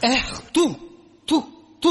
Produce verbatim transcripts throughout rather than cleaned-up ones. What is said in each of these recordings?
اخ تو تو تو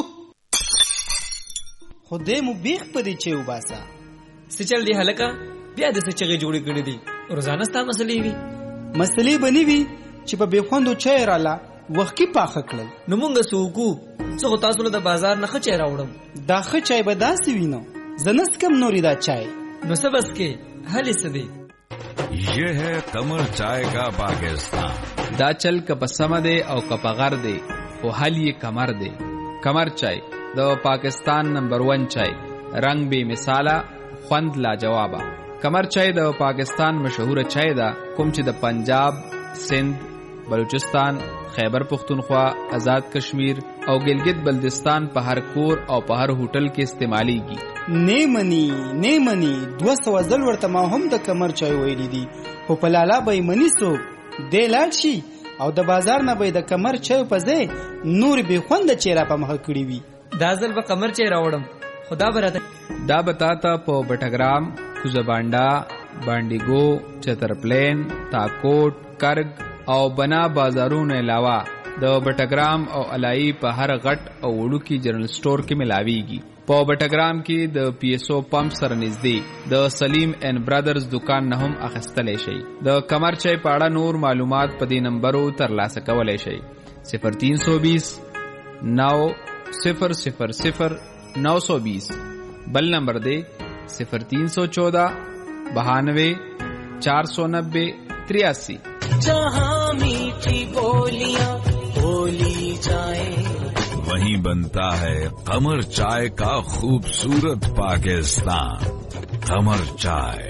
خدای مو بیخ پدې چې وباسا سچل دی هلکا بیا د سچغه جوړې کړې دي روزانه ستا مسلې وي مسلې بنې وي چې په بخوندو چای رااله وخت کې پاخه کړل نو مونږ سوکو څو تاسو له بازار نه خچې راوړم دا خ چای به داسې وینو زنس کم نوري دا چای نو سبس کې حالې سدي یہ ہے قمر چائے کا پاکستان دا چل کپ سمدے او کپ غر دے او حل یہ کمر دے کمر چائے دا پاکستان نمبر ون چائے رنگ بے مثالا خوند لا جوابا کمر چائے دا پاکستان مشہور چائے دا کوم چې د پنجاب سندھ بلوچستان خیبر پختونخوا آزاد کشمیر او گلگت بلدستان په هر کور او په هر هوټل کې استعمالیږي نیمنی نیمنی دو سو ځل ورته ما هم د کمر چای ویلې دي په پلالا به منی سو د لاړ شي او د بازار نه به د کمر چای په ځای نور به خوند چیرې په مخ کړی وي دا ځل به کمر چای راوړم خدا براته دا بتاتا په بټګرام کوزبانډا باندیګو چترپلین تاکوټ کرګ او بنا بازارونو علاوه د بټګرام او علای په هر غټ او وړوکی جنرال سٹور کې ملاويږي په بټګرام کې د پی ایس او پمپ سره نږدې د سلیم اینڈ برادرز دکان نه هم اخیستلی شي د کمر چای په اړه نور معلومات په دې نمبرو ترلاسه کولی شي صفر تین سو بیس نو صفر صفر صفر نو سو بیس بل نمبر دے صفر تین سو چودہ بہانوے چار سو نبے تریاسی جہاں میٹھی بولیاں بولی جائیں وہیں بنتا ہے قمر چائے کا خوبصورت پاکستان قمر چائے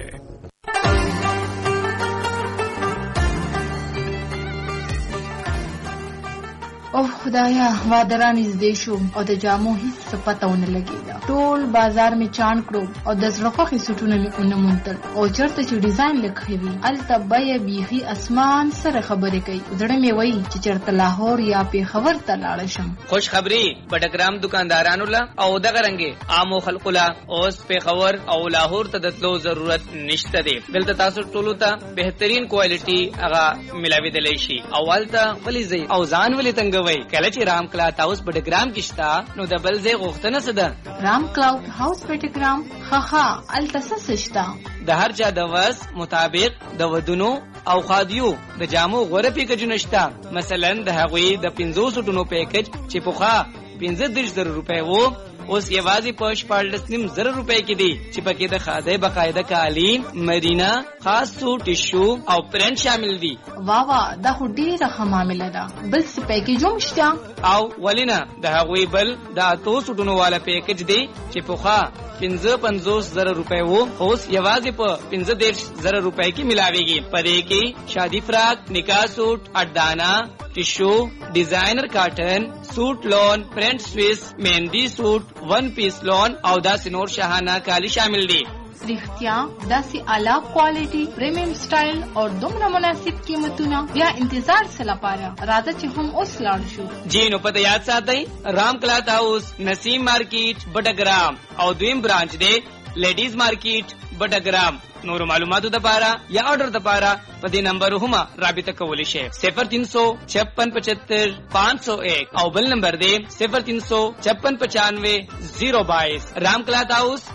او خدایا وادران نږدې شو او د جامو هیڅ پته ونه لګېده ټول بازار می چاڼ کړو او د زړه خوښې سوټونه مې ونه موندل او چېرته چې ډیزاین لیکلی وي هلته بیه بیخي اسمان سره خبرې کوي زړه مې وایي چې چېرته لاهور یا پېښور ته لاړه شم خوشخبری بټګرام دکاندارانو له او دغه رنګې عامو خلکو له اوس پېښور او لاهور ته د تلو ضرورت نشته دی دلته تاسو ټولو ته بهترین کوالټي هغه ملاوېدلی شي او هلته ولې ځئ او ځان ولې تنګ وای کله چې رام کلاوډ هاوس بټګرام کې شته نو د بل ځای غوښتنه څه ده رام کلاوډ هاوس بټګرام خخا الته څه شته د هر چا د وس مطابق د ودونو او خادیو د جامو غوره پیکجونه شته مثلا د هغوی د پنځوس ټونو پیکج چې پخوا پنځه دېرش زره روپۍ وو اوس یوازې په شپاړلس نیم زره روپۍ کې دي چې پکې د خادۍ باقاعده کالین مدینه خاص سوټ ټیشو او پرنټ شامل دي واه واه دا خو ډېره ښه معامله ده بل څه پیکج هم شته او ولې نه د هغوی بل د اتو سوټونو والا پیکج دی چې پخوا پنځه پنځوس زره روپۍ وو اوس یوازې په پنځه دېرش زره روپۍ کې ملاویږي په دې کې شادي فراق نکاح سوټ اډانا ټیشو ډیزاینر کاټن سوټ لون پرنٹ سویس مهندی سوټ ون پیس لون او داسې نور شاهانه کالی شامل دي رښتیا داسې اعلی کوالټي پریمیم سټایل او دومره مناسب قیمتونه بیا انتظار څه لپاره راځه چې هم اوس لاړ شو جی نو پته یاد ساتئ رام کلاوډ هاوس نسیم مارکیټ بټګرام او دویم برانچ دی لیډیز مارکیټ بټګرام نور معلوماتو د پاره یا آرډر د پاره په دې نمبر هم رابطه کولی شئ صفر تین سو چھپن پچہتر پانچ سو ایک او بل نمبر دی صفر تین سو چھپن پچانوے زیرو بائیس رام کلاوډ هاوس